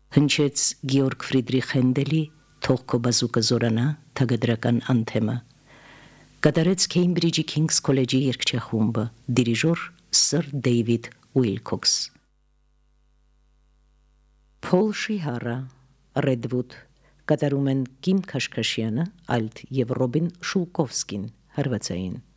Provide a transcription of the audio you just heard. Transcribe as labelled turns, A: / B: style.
A: Հնչեց Գեորգ Ֆրիդրիխ Հենդելի «Թող քո բազուկը զորանա» թագադրական անթեմը։ Կատարեց Քեյմբրիջի Քինգս Քոլեջի երգչախումբը, դիրիժոր Սըր Դեյվիդ Ուիլքոքս։ Փոլ Շիհարը, Ռեդվուդ, կատարում են Կիմ Քաշքաշյանը, ալտ և Ռոբին Շուլկովսկին, հարվածային։